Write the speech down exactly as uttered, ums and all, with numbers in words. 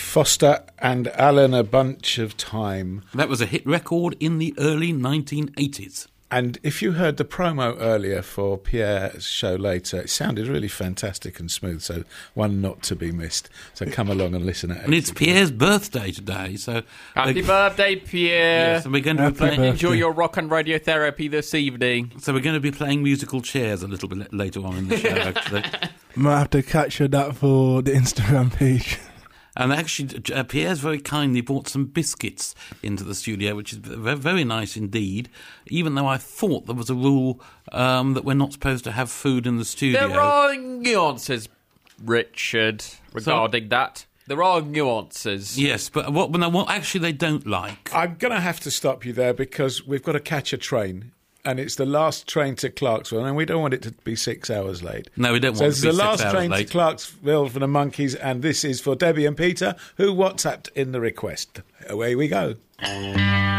Foster and Alan, A Bunch of Time. That was a hit record in the early nineteen eighties. And if you heard the promo earlier for Pierre's show later, it sounded really fantastic and smooth, so one not to be missed. So come along and listen. At and it's Pierre's birthday today, so... Happy uh, birthday, Pierre! Yes, and we're going to be playing, enjoy your rock and radiotherapy this evening. So we're going to be playing musical chairs a little bit later on in the show, actually. Might have to capture that for the Instagram page. And actually, uh, Pierre's very kindly brought some biscuits into the studio, which is very, very nice indeed, even though I thought there was a rule um, that we're not supposed to have food in the studio. There are nuances, Richard, regarding so, that. There are nuances. Yes, but what, what actually they don't like... I'm going to have to stop you there because we've got to catch a train. And it's the last train to Clarksville, and we don't want it to be six hours late. No, we don't so want it to be six hours late. So it's the last train to Clarksville for the Monkeys, and this is for Debbie and Peter, who WhatsApped in the request. Away we go.